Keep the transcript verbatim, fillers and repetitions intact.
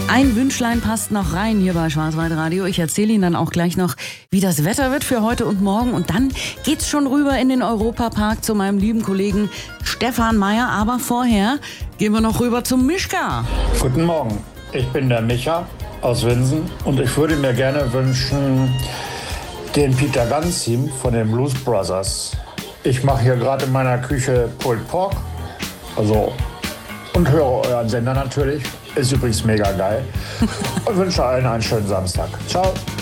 Ein Wünschlein passt noch rein hier bei Schwarzwaldradio. Ich erzähle Ihnen dann auch gleich noch, wie das Wetter wird für heute und morgen. Und dann geht's schon rüber in den Europapark zu meinem lieben Kollegen Stefan Meyer. Aber vorher gehen wir noch rüber zum Mischka. Guten Morgen, ich bin der Micha aus Winsen und ich würde mir gerne wünschen den Peter Gunn Theme von den Blues Brothers. Ich mache hier gerade in meiner Küche Pulled Pork, also und höre euren Sender natürlich. Ist übrigens mega geil. Und wünsche allen einen schönen Samstag. Ciao.